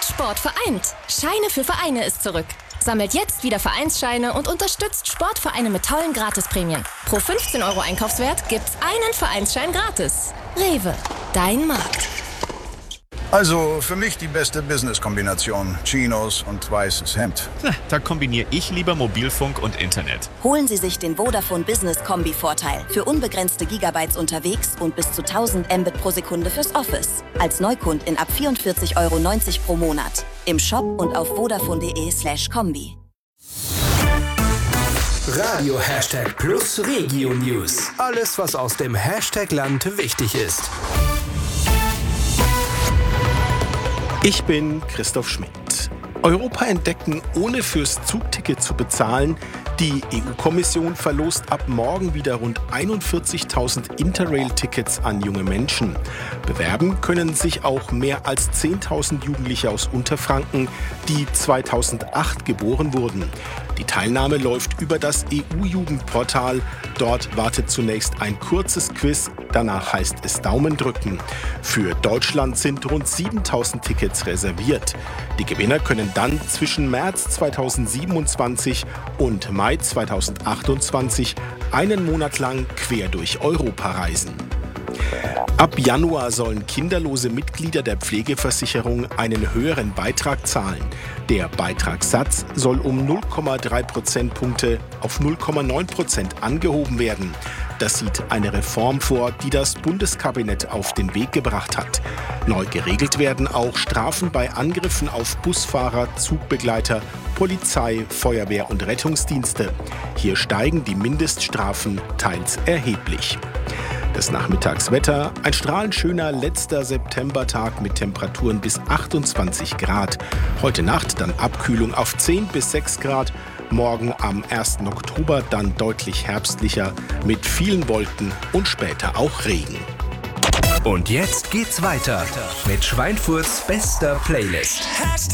Sport vereint. Scheine für Vereine ist zurück. Sammelt jetzt wieder Vereinsscheine und unterstützt Sportvereine mit tollen Gratisprämien. Pro 15 € Einkaufswert gibt's einen Vereinsschein gratis. Rewe, dein Markt. Also für mich die beste Business-Kombination. Chinos und weißes Hemd. Da kombiniere ich lieber Mobilfunk und Internet. Holen Sie sich den Vodafone Business Kombi-Vorteil. Für unbegrenzte Gigabytes unterwegs und bis zu 1000 Mbit pro Sekunde fürs Office. Als Neukundin ab 44,90 € pro Monat. Im Shop und auf vodafone.de/kombi. Radio #Plus Regio News. Alles, was aus dem Hashtag-Land wichtig ist. Ich bin Christoph Schmidt. Europa entdecken, ohne fürs Zugticket zu bezahlen. Die EU-Kommission verlost ab morgen wieder rund 41.000 Interrail-Tickets an junge Menschen. Bewerben können sich auch mehr als 10.000 Jugendliche aus Unterfranken, die 2008 geboren wurden. Die Teilnahme läuft über das EU-Jugendportal. Dort wartet zunächst ein kurzes Quiz, danach heißt es Daumen drücken. Für Deutschland sind rund 7.000 Tickets reserviert. Die Gewinner können dann zwischen März 2027 und Mai 2028 einen Monat lang quer durch Europa reisen. Ab Januar sollen kinderlose Mitglieder der Pflegeversicherung einen höheren Beitrag zahlen. Der Beitragssatz soll um 0,3 Prozentpunkte auf 0,9% angehoben werden. Das sieht eine Reform vor, die das Bundeskabinett auf den Weg gebracht hat. Neu geregelt werden auch Strafen bei Angriffen auf Busfahrer, Zugbegleiter, Polizei, Feuerwehr und Rettungsdienste. Hier steigen die Mindeststrafen teils erheblich. Das Nachmittagswetter, ein strahlend schöner letzter Septembertag mit Temperaturen bis 28 Grad. Heute Nacht dann Abkühlung auf 10 bis 6 Grad. Morgen am 1. Oktober dann deutlich herbstlicher mit vielen Wolken und später auch Regen. Und jetzt geht's weiter mit Schweinfurts bester Playlist.